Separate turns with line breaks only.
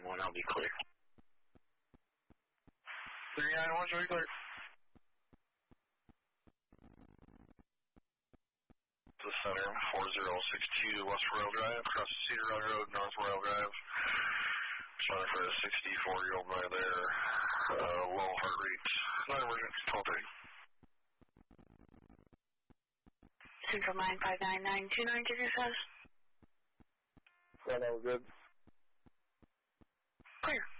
911, I'll be clear.
391, show you clear.
The center, 4062 West Royal Drive, across Cedar Run Road, North Royal Drive. Sorry for a 64-year-old by there. Low heart rate. Non-emergent, 1230.
Central 959929, give your says.
Yeah, that was good.
Clear.